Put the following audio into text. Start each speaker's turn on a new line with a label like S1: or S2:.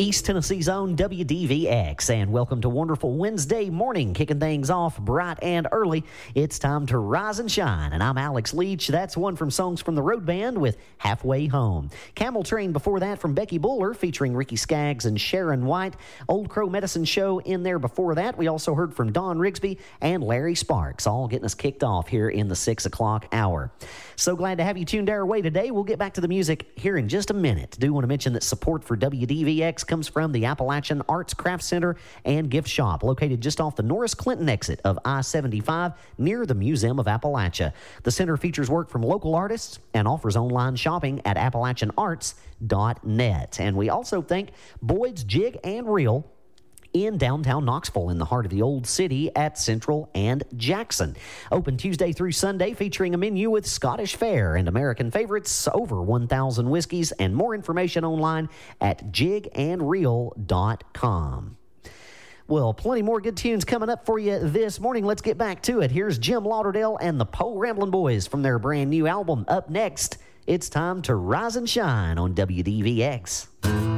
S1: East Tennessee's own WDVX, and welcome to wonderful Wednesday morning, kicking things off bright and early. It's time to rise and shine, and I'm Alex Leach. That's one from Songs from the Road Band with Halfway Home. Camel Train before that from Becky Buller featuring Ricky Skaggs and Sharon White. Old Crow Medicine Show in there before that. We also heard from Don Rigsby and Larry Sparks, all getting us kicked off here in the 6 o'clock hour. So glad to have you tuned our way today. We'll get back to the music here in just a minute. Do want to mention that support for WDVX comes from the Appalachian Arts Craft Center and Gift Shop, located just off the Norris Clinton exit of I-75 near the Museum of Appalachia. The center features work from local artists and offers online shopping at appalachianarts.net. And we also thank Boyd's Jig and Reel in downtown Knoxville, in the heart of the old city at Central and Jackson. Open Tuesday through Sunday, featuring a menu with Scottish fare and American favorites, over 1,000 whiskeys, and more information online at jigandreel.com. Well, plenty more good tunes coming up for you this morning. Let's get back to it. Here's Jim Lauderdale and the Poe Ramblin' Boys from their brand new album. Up next, it's time to rise and shine on WDVX.